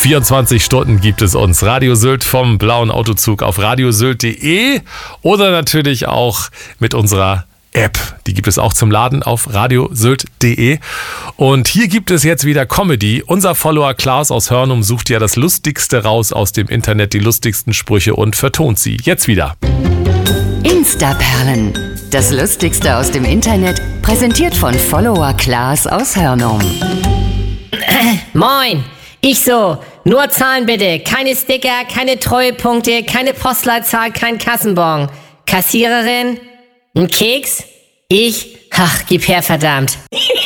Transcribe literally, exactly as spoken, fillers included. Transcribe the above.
vierundzwanzig Stunden gibt es uns. Radio Sylt vom blauen Autozug auf radiosylt punkt de oder natürlich auch mit unserer App. Die gibt es auch zum Laden auf radiosylt punkt de. Und hier gibt es jetzt wieder Comedy. Unser Follower Klaas aus Hörnum sucht ja das Lustigste raus aus dem Internet, die lustigsten Sprüche und vertont sie. Jetzt wieder. Instaperlen. Das Lustigste aus dem Internet, präsentiert von Follower Klaas aus Hörnum. Moin! Ich so, nur Zahlen bitte. Keine Sticker, keine Treuepunkte, keine Postleitzahl, kein Kassenbon. Kassiererin? Ein Keks? Ich? Ach, gib her, verdammt.